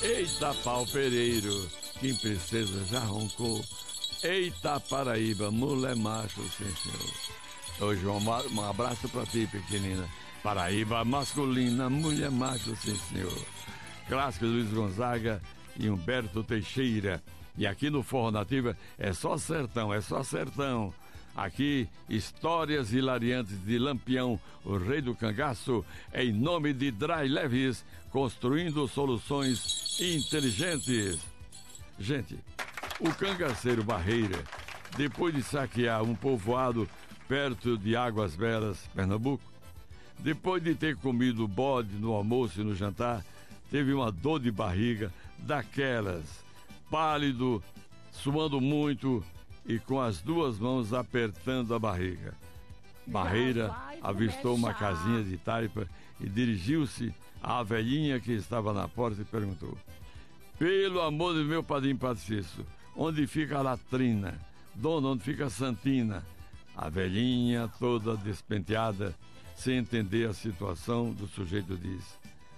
Eita pau pereiro, que princesa já roncou. Eita Paraíba, mulher macho, sim senhor. Hoje um abraço pra ti, pequenina. Paraíba masculina, mulher macho, sim senhor. Clássico Luiz Gonzaga e Humberto Teixeira. E aqui no Forró Nativa é só sertão, é só sertão. Aqui, histórias hilariantes de Lampião, o rei do cangaço, em nome de Dry Leves, construindo soluções inteligentes. Gente, o cangaceiro Barreira, depois de saquear um povoado perto de Águas Belas, Pernambuco, depois de ter comido bode no almoço e no jantar, teve uma dor de barriga daquelas, pálido, suando muito e com as duas mãos apertando a barriga. Barreira avistou uma casinha de taipa e dirigiu-se à velhinha que estava na porta e perguntou: pelo amor de meu padrinho Patrício, onde fica a latrina? Dona, onde fica a santina? A velhinha, toda despenteada, sem entender a situação do sujeito, disse: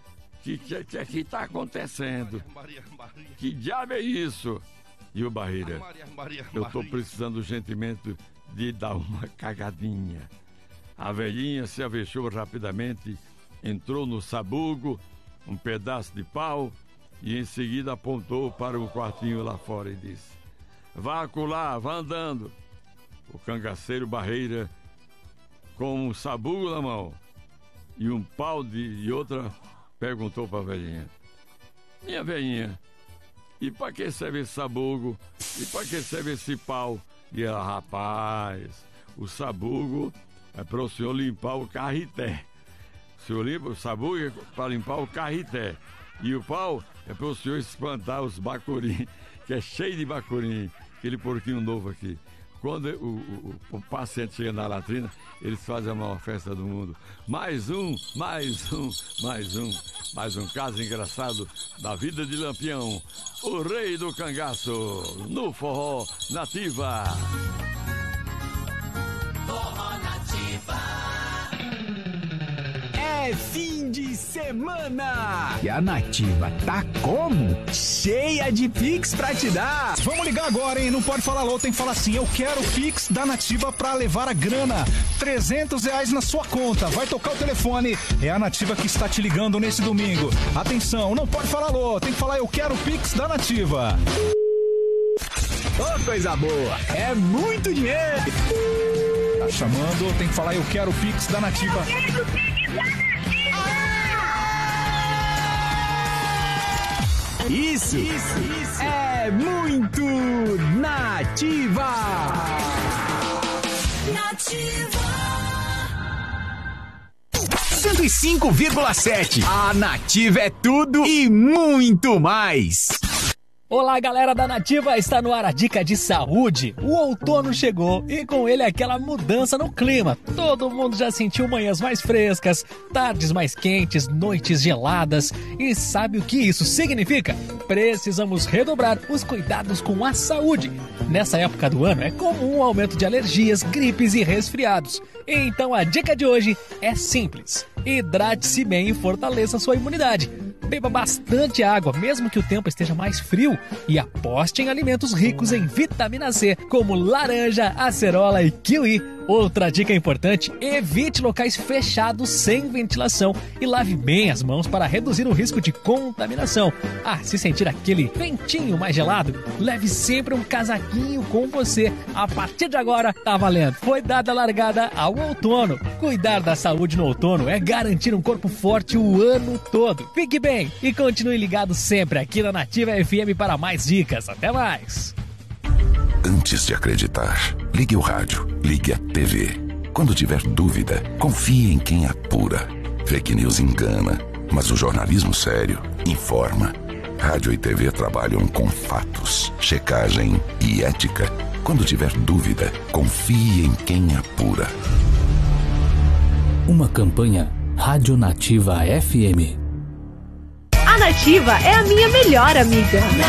que está acontecendo? Que diabo é isso? E o Barreira: eu estou precisando urgentemente de dar uma cagadinha. A velhinha se avexou rapidamente, entrou no sabugo, um pedaço de pau, e em seguida apontou para o quartinho lá fora e disse: vá acolá, vá andando. O cangaceiro Barreira, com um sabugo na mão e um pau e outra, perguntou para a velhinha: minha velhinha, e para que serve esse sabugo? E para que serve esse pau? E ela: rapaz, o sabugo é para o senhor limpar o carreté. O senhor limpa o sabugo é para limpar o carreté. E o pau é para o senhor espantar os bacurim, que é cheio de bacurim, aquele porquinho novo aqui. Quando o paciente chega na latrina, eles fazem a maior festa do mundo. Mais um caso engraçado da vida de Lampião, o rei do cangaço, no Forró Nativa. Forró Nativa. É fim de semana e a Nativa tá como? Cheia de Pix pra te dar. Vamos ligar agora, hein? Não pode falar louco, tem que falar assim: eu quero Pix da Nativa pra levar a grana. R$300 na sua conta. Vai tocar o telefone. É a Nativa que está te ligando nesse domingo. Atenção, não pode falar louco, tem que falar: eu quero Pix da Nativa. Ô, coisa boa, é muito dinheiro. Tá chamando, tem que falar: eu quero Pix da Nativa. Isso é muito Nativa. Nativa 105,7. A Nativa é tudo e muito mais. Olá, galera da Nativa, está no ar a dica de saúde. O outono chegou e com ele aquela mudança no clima. Todo mundo já sentiu manhãs mais frescas, tardes mais quentes, noites geladas. E sabe o que isso significa? Precisamos redobrar os cuidados com a saúde. Nessa época do ano é comum o aumento de alergias, gripes e resfriados. Então a dica de hoje é simples: hidrate-se bem e fortaleça sua imunidade. Beba bastante água, mesmo que o tempo esteja mais frio, e aposte em alimentos ricos em vitamina C, como laranja, acerola e kiwi. Outra dica importante: evite locais fechados sem ventilação e lave bem as mãos para reduzir o risco de contaminação. Se sentir aquele ventinho mais gelado, leve sempre um casaquinho com você. A partir de agora, tá valendo. Foi dada a largada ao outono. Cuidar da saúde no outono é garantir um corpo forte o ano todo. Fique bem e continue ligado sempre aqui na Nativa FM para mais dicas. Até mais! Antes de acreditar, ligue o rádio, ligue a TV. Quando tiver dúvida, confie em quem apura. Fake news engana, mas o jornalismo sério informa. Rádio e TV trabalham com fatos, checagem e ética. Quando tiver dúvida, confie em quem apura. Uma campanha Rádio Nativa FM. A Nativa é a minha melhor amiga.